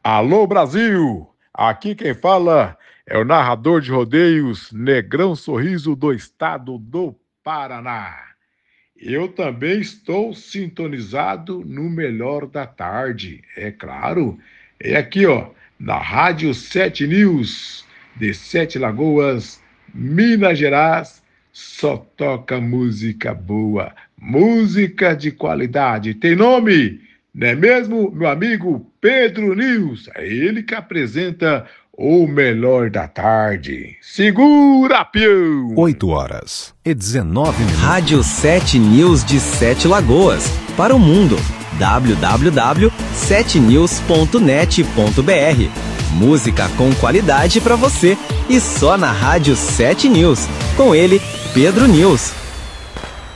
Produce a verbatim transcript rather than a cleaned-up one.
Alô, Brasil! Aqui quem fala é o narrador de rodeios Negrão Sorriso do estado do Paraná. Eu também estou sintonizado no melhor da tarde, é claro. É aqui, ó, na Rádio Sete News, de Sete Lagoas, Minas Gerais. Só toca música boa, música de qualidade. Tem nome? Não é mesmo, meu amigo Pedro News? É ele que apresenta o melhor da tarde. Segura, peão! oito horas e dezenove minutos. Rádio Sete News de Sete Lagoas. Para o mundo. w w w ponto sete news ponto net ponto b r. Música com qualidade para você. E só na Rádio Sete News. Com ele, Pedro News.